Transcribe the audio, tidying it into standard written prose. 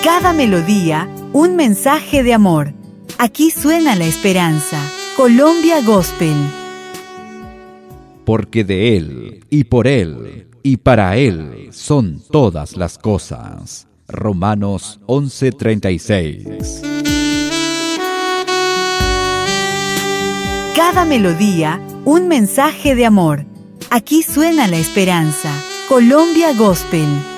Cada melodía, un mensaje de amor. Aquí suena la esperanza. Colombia Gospel. Porque de Él, y por Él, y para Él son todas las cosas. Romanos 11:36. Cada melodía, un mensaje de amor. Aquí suena la esperanza. Colombia Gospel.